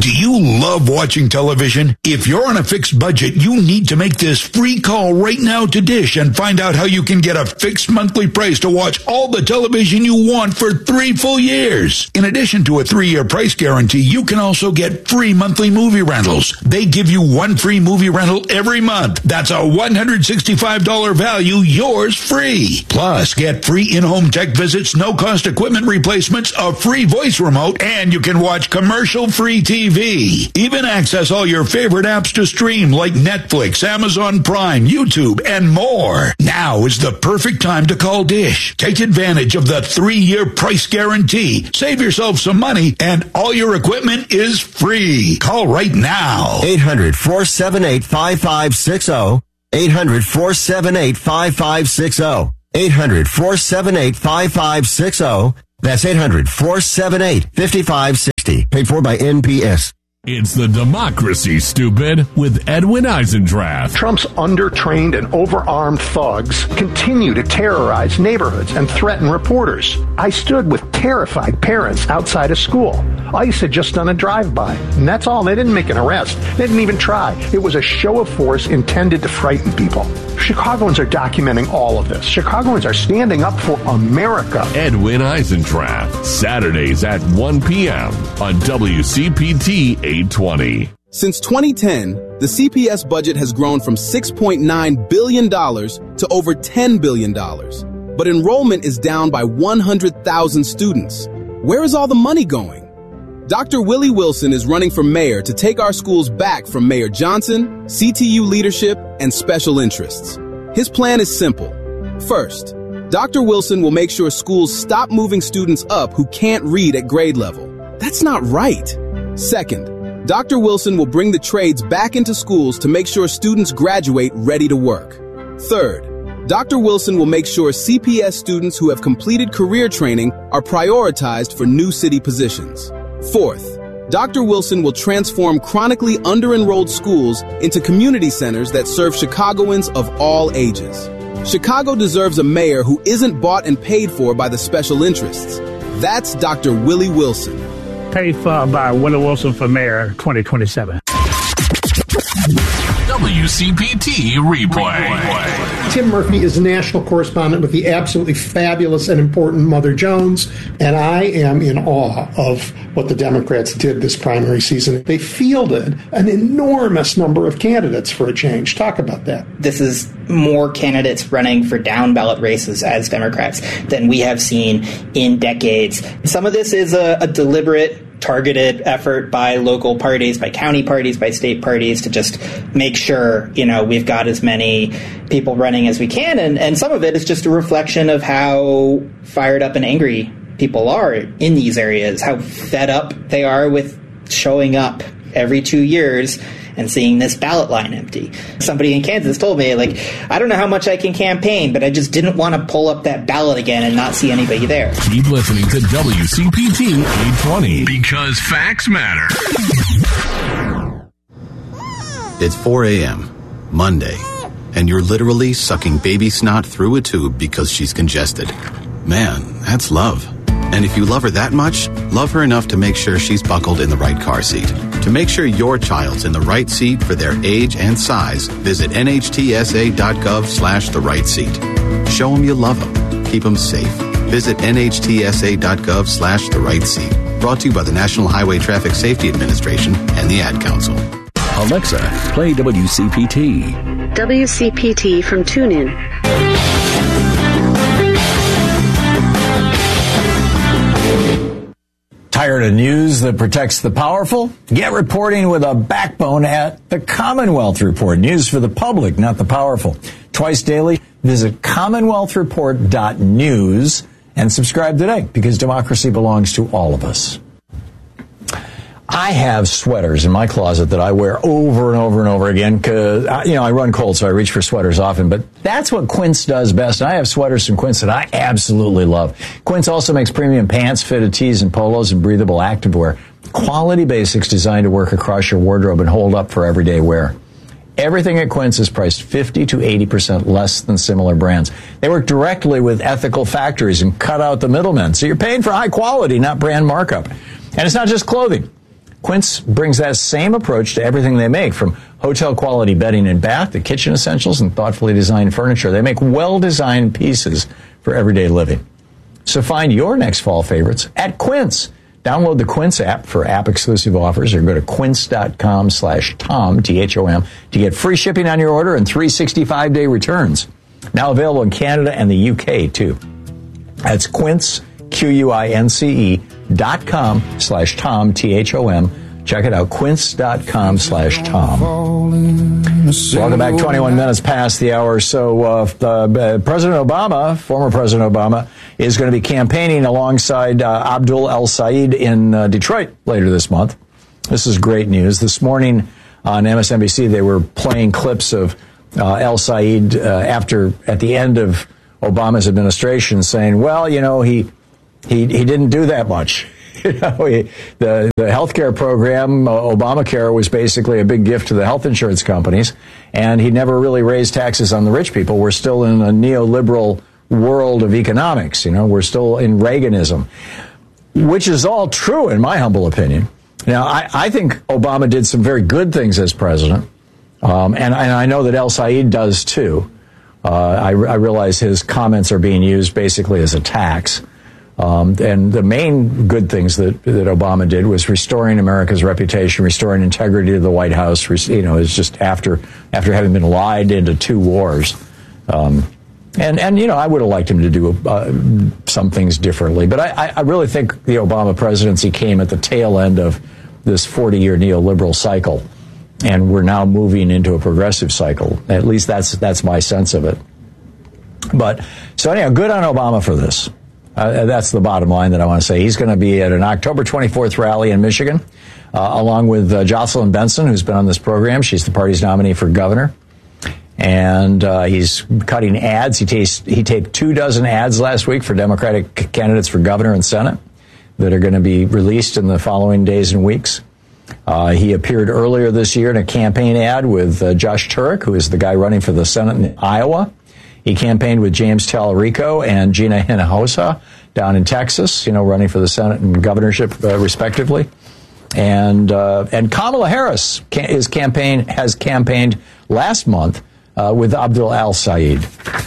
Do you love watching television? If you're on a fixed budget, you need to make this free call right now to Dish and find out how you can get a fixed monthly price to watch all the television you want for 3 full years. In addition to a 3-year price guarantee, you can also get free monthly movie rentals. They give you 1 free movie rental every month. That's a $165 value, yours free. Plus, get free in-home tech visits, no-cost equipment replacements, a free voice remote, and you can watch commercial-free TV. Even access all your favorite apps to stream like Netflix, Amazon Prime, YouTube, and more. Now is the perfect time to call Dish. Take advantage of the 3-year price guarantee. Save yourself some money, and all your equipment is free. Call right now. 800-478-5560. 800-478-5560. 800-478-5560. That's 800-478-5560. Paid for by NPS. It's the Democracy, Stupid, with Edwin Eisendrath. Trump's undertrained and overarmed thugs continue to terrorize neighborhoods and threaten reporters. I stood with terrified parents outside of school. ICE had just done a drive-by, and that's all. They didn't make an arrest. They didn't even try. It was a show of force intended to frighten people. Chicagoans are documenting all of this. Chicagoans are standing up for America. Edwin Eisendrath, Saturdays at 1 p.m. on WCPT 820. Since 2010, the CPS budget has grown from $6.9 billion to over $10 billion. But enrollment is down by 100,000 students. Where is all the money going? Dr. Willie Wilson is running for mayor to take our schools back from Mayor Johnson, CTU leadership, and special interests. His plan is simple. First, Dr. Wilson will make sure schools stop moving students up who can't read at grade level. That's not right. Second, Dr. Wilson will bring the trades back into schools to make sure students graduate ready to work. Third, Dr. Wilson will make sure CPS students who have completed career training are prioritized for new city positions. Fourth, Dr. Wilson will transform chronically under-enrolled schools into community centers that serve Chicagoans of all ages. Chicago deserves a mayor who isn't bought and paid for by the special interests. That's Dr. Willie Wilson. Paid for by Willie Wilson for mayor 2027. WCPT replay. Tim Murphy is national correspondent with the absolutely fabulous and important Mother Jones, and I am in awe of what the Democrats did this primary season. They fielded an enormous number of candidates for a change. Talk about that. This is more candidates running for down-ballot races as Democrats than we have seen in decades. Some of this is a deliberate, targeted effort by local parties, by county parties, by state parties to just make sure, we've got as many people running as we can. And some of it is just a reflection of how fired up and angry people are in these areas, how fed up they are with showing up every 2 years and seeing this ballot line empty. Somebody in Kansas told me, I don't know how much I can campaign, but I just didn't want to pull up that ballot again and not see anybody there. Keep listening to WCPT 820 because facts matter. It's 4 a.m., Monday, and you're literally sucking baby snot through a tube because she's congested. Man, that's love. And if you love her that much, love her enough to make sure she's buckled in the right car seat. To make sure your child's in the right seat for their age and size, visit nhtsa.gov/the right seat. Show them you love them. Keep them safe. Visit nhtsa.gov/the right seat. Brought to you by the National Highway Traffic Safety Administration and the Ad Council. Alexa, play WCPT. WCPT from TuneIn. Tired of news that protects the powerful? Get reporting with a backbone at the Commonwealth Report. News for the public, not the powerful. Twice daily, visit commonwealthreport.news and subscribe today because democracy belongs to all of us. I have sweaters in my closet that I wear over and over and over again because, I run cold, so I reach for sweaters often. But that's what Quince does best. I have sweaters from Quince that I absolutely love. Quince also makes premium pants, fitted tees, and polos, and breathable activewear. Quality basics designed to work across your wardrobe and hold up for everyday wear. Everything at Quince is priced 50 to 80% less than similar brands. They work directly with ethical factories and cut out the middlemen. So you're paying for high quality, not brand markup. And it's not just clothing. Quince brings that same approach to everything they make, from hotel-quality bedding and bath to kitchen essentials and thoughtfully designed furniture. They make well-designed pieces for everyday living. So find your next fall favorites at Quince. Download the Quince app for app-exclusive offers or go to quince.com/Tom, T-H-O-M, to get free shipping on your order and 365-day returns. Now available in Canada and the UK, too. That's Quince, QUINCE.com/Tom, T-H-O-M. Check it out, quince.com/Tom. Welcome back, 21 minutes past the hour. So President Obama, former President Obama, is going to be campaigning alongside Abdul El-Sayed in Detroit later this month. This is great news. This morning on MSNBC, they were playing clips of El-Sayed at the end of Obama's administration saying, well, you know, he didn't do that much. You know, the health care program, Obamacare, was basically a big gift to the health insurance companies, and he never really raised taxes on the rich people. We're still in a neoliberal world of economics. You know, we're still in Reaganism, which is all true in my humble opinion. Now, I think Obama did some very good things as president, and I know that El-Sayed does too. I realize his comments are being used basically as attacks. And the main good things that Obama did was restoring America's reputation, restoring integrity to the White House. You know, it's just after having been lied into 2 wars. And you know, I would have liked him to do some things differently. But I really think the Obama presidency came at the tail end of this 40-year neoliberal cycle, and we're now moving into a progressive cycle. At least that's my sense of it. But so anyhow, good on Obama for this. That's the bottom line that I want to say. He's going to be at an October 24th rally in Michigan, along with Jocelyn Benson, who's been on this program. She's the party's nominee for governor. And he's cutting ads. He taped 24 ads last week for Democratic candidates for governor and Senate that are going to be released in the following days and weeks. He appeared earlier this year in a campaign ad with Josh Turek, who is the guy running for the Senate in Iowa. He campaigned with James Tallarico and Gina Hinojosa down in Texas, you know, running for the Senate and governorship, respectively. And Kamala Harris has campaigned last month with Abdul El-Sayed.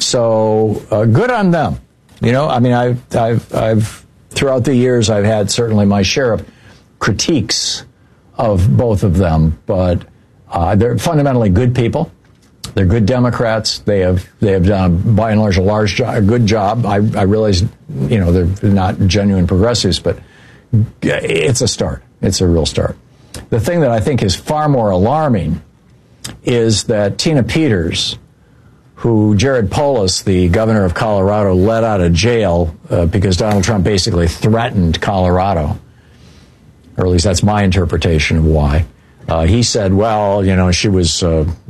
So good on them. You know, I mean, I've throughout the years, I've had certainly my share of critiques of both of them, but they're fundamentally good people. They're good Democrats. They have done, by and large, a good job. I realize, you know, they're not genuine progressives, but it's a start. It's a real start. The thing that I think is far more alarming is that Tina Peters, who Jared Polis, the governor of Colorado, let out of jail because Donald Trump basically threatened Colorado, or at least that's my interpretation of why. He said, well, you know, she was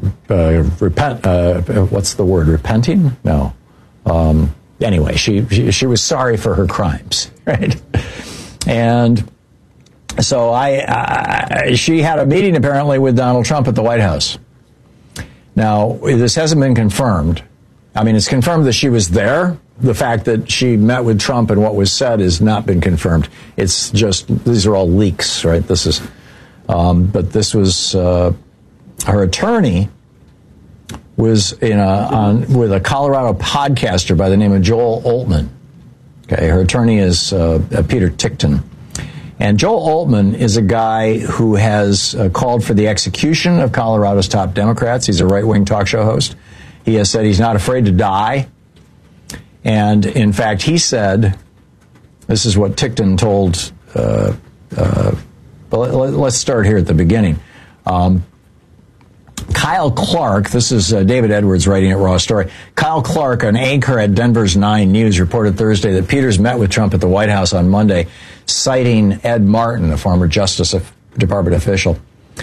what's the word? Repenting? No. Anyway, she was sorry for her crimes, right? And so she had a meeting apparently with Donald Trump at the White House. Now, this hasn't been confirmed. I mean, it's confirmed that she was there. The fact that she met with Trump and what was said has not been confirmed. It's just, these are all leaks, right? This is, but this was, her attorney was with a Colorado podcaster by the name of Joel Oltmann. Okay, her attorney is Peter Tickton. And Joel Oltmann is a guy who has called for the execution of Colorado's top Democrats. He's a right-wing talk show host. He has said he's not afraid to die. And, in fact, he said, this is what Tickton told, let's start here at the beginning. Kyle Clark, this is David Edwards writing at Raw Story. Kyle Clark, an anchor at Denver's 9 News, reported Thursday that Peters met with Trump at the White House on Monday, citing Ed Martin, a former Justice Department official.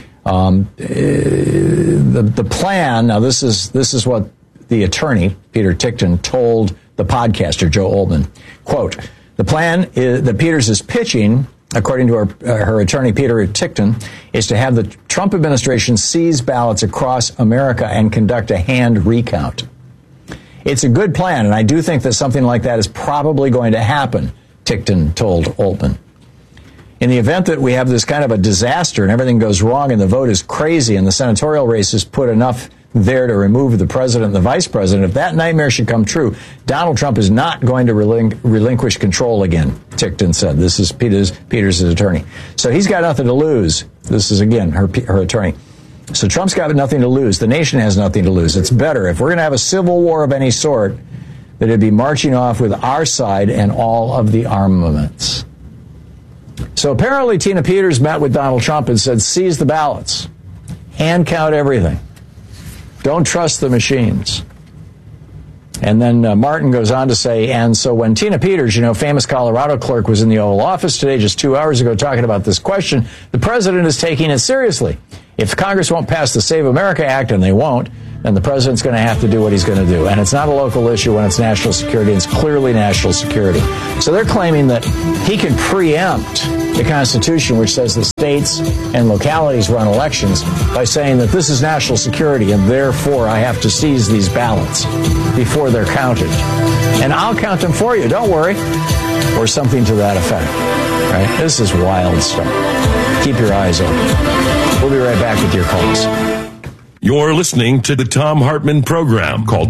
The plan, now this is what the attorney, Peter Tickton, told the podcaster, Joe Oltmann. Quote, the plan that Peters is pitching, according to her attorney, Peter Tickton, is to have the Trump administration seize ballots across America and conduct a hand recount. It's a good plan, and I do think that something like that is probably going to happen, Tickton told Oltmann. In the event that we have this kind of a disaster and everything goes wrong and the vote is crazy and the senatorial races put enough there to remove the president and the vice president, if that nightmare should come true, Donald Trump is not going to relinquish control again, Tickton said. This is Peters' attorney. So he's got nothing to lose. This is, again, her attorney. So Trump's got nothing to lose. The nation has nothing to lose. It's better, if we're going to have a civil war of any sort, that it'd be marching off with our side and all of the armaments. So apparently Tina Peters met with Donald Trump and said, seize the ballots. Hand count everything. Don't trust the machines. And then Martin goes on to say, and so when Tina Peters, famous Colorado clerk, was in the Oval Office today, just 2 hours ago, talking about this question, the president is taking it seriously. If Congress won't pass the Save America Act, and they won't, then the president's going to have to do what he's going to do. And it's not a local issue when it's national security. It's clearly national security. So they're claiming that he can preempt the Constitution, which says the states and localities run elections, by saying that this is national security and therefore I have to seize these ballots before they're counted. And I'll count them for you, don't worry. Or something to that effect. Right? This is wild stuff. Keep your eyes open. We'll be right back with your calls. You're listening to the Thom Hartmann Program. Call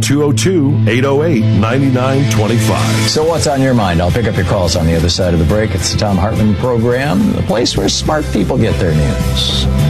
202-808-9925. So what's on your mind? I'll pick up your calls on the other side of the break. It's the Thom Hartmann Program, the place where smart people get their news.